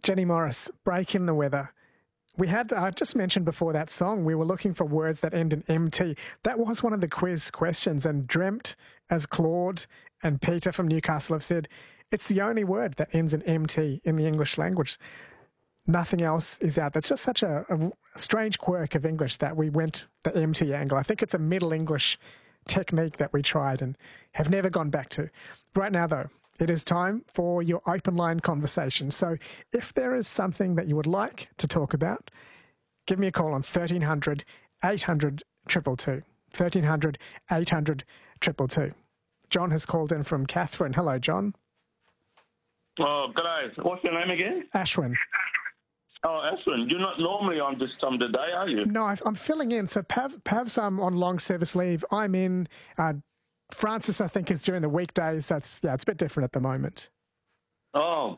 Jenny Morris, Break in the Weather. We had, I just mentioned before that song, we were looking for words that end in MT. That was one of the quiz questions, and Dreamt, as Claude and Peter from Newcastle have said, it's the only word that ends in MT in the English language. Nothing else is out. That's just such a strange quirk of English that we went the MT angle. I think it's a Middle English technique that we tried and have never gone back to. Right now, though, it is time for your open line conversation. So if there is something that you would like to talk about, give me a call on 1300 800 222. 1300 800 222. John has called in from Catherine. Hello, John. Oh, g'day. What's your name again? Ashwin. Oh, Ashwin. You're not normally on this time of the day, are you? No, I'm filling in. So Pav's on long service leave. I'm in. Francis, I think, is during the weekdays. It's a bit different at the moment. Oh,